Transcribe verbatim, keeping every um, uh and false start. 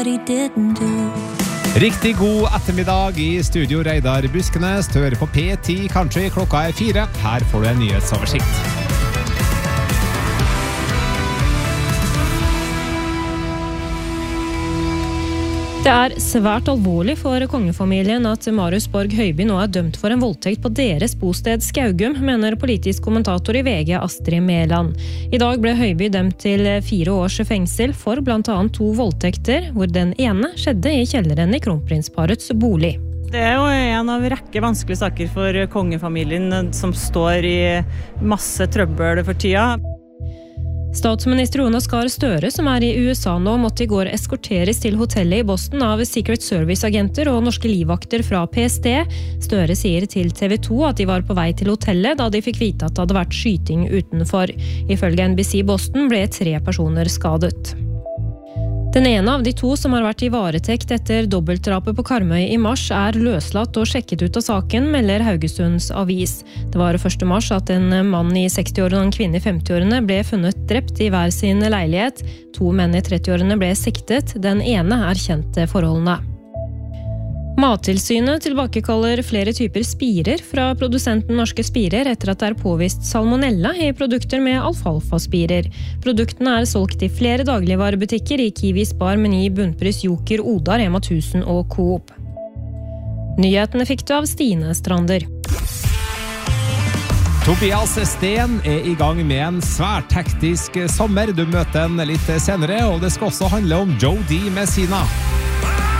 Riktig god ettermiddag i studio Reidar Buskenes. Du hører på P ti Country, klokka er fire. Her får du en nyhetsoversikt. Det er svært alvorlig for kongefamilien at Marius Borg Høiby nå er dømt for en voldtekt på deres bosted Skaugum, mener politisk kommentator i V G Astrid Mæland. I dag ble Høiby dømt til fire års fengsel for blant annet to voldtekter, hvor den ene skjedde i kjelleren i kronprinsparets bolig. Det er jo en av rekke vanskelige saker for kongefamilien som står i masse trøbbel for tida. Statsminister Jonas Gahr Støre, som er i U S A nå, måtte i går eskorteres til hotellet i Boston av Secret Service-agenter og norske livvakter fra P S T. Støre sier til T V to at de var på vei til hotellet da de fikk vite at det hadde vært skyting utenfor. Ifølge N B C Boston ble tre personer skadet. Den ene av de to som har vært i varetekt etter dobbeltdrapet på Karmøy i mars er løslatt og sjekket ut av saken, melder Haugesunds avis. Det var første mars at en mann i seksti-årene og en kvinne i femti-årene ble funnet drept i hver sin leilighet. To menn i tretti-årene ble siktet, den ene erkjente forholdene. Mattilsynet tilbakekaller flere typer spirer fra produsenten Norske Spirer etter at det er påvist salmonella i produkter med alfalfa-spirer. Produktene er solgt i flere dagligvarebutikker i Kiwi, Spar, Meny, Bunnpris, Joker, Oda, Rema tusen og Coop. Nyhetene fikk du av Stine Strander. Tobias Sten er i gang med en svært hektisk sommer. Du møter den litt senere, og det skal også handle om Joe D. Messina.